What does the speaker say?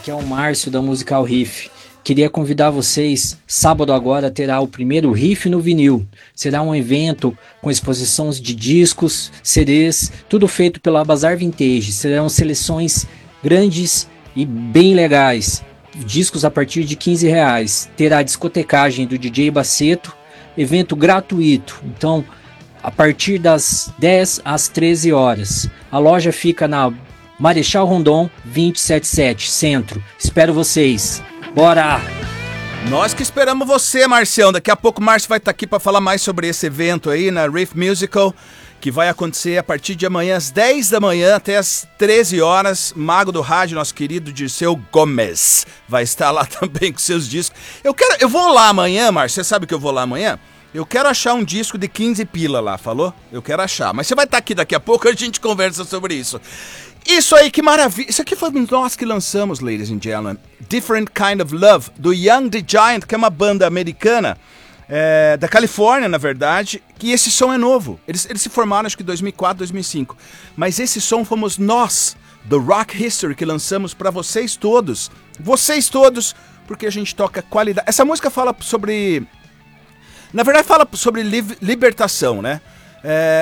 Aqui é o Márcio da Musical Riff. Queria convidar vocês, sábado agora terá o primeiro Riff no Vinil. Será um evento com exposições de discos, CDs, tudo feito pela Bazar Vintage. Serão seleções grandes e bem legais. Discos a partir de R$ 15. Terá discotecagem do DJ Baceto, evento gratuito. Então, a partir das 10 às 13 horas. A loja fica na Marechal Rondon 277, Centro. Espero vocês. Bora! Nós que esperamos você, Marcião. Daqui a pouco o Márcio vai estar aqui para falar mais sobre esse evento aí na Riff Musical, que vai acontecer a partir de amanhã, às 10 da manhã até às 13 horas. Mago do rádio, nosso querido Dirceu Gomes, vai estar lá também com seus discos. Eu vou lá amanhã, Márcio, você sabe que eu vou lá amanhã? Eu quero achar um disco de 15 pila lá, falou? Eu quero achar. Mas você vai estar aqui daqui a pouco, a gente conversa sobre isso. Isso aí, que maravilha. Isso aqui foi nós que lançamos, ladies and gentlemen. Different Kind of Love, do Young the Giant, que é uma banda americana, da Califórnia, na verdade, que esse som é novo. Eles se formaram, acho que em 2004, 2005. Mas esse som fomos nós, do Rock History, que lançamos para vocês todos. Vocês todos, porque a gente toca qualidade. Essa música fala sobre... Na verdade, fala sobre libertação, né?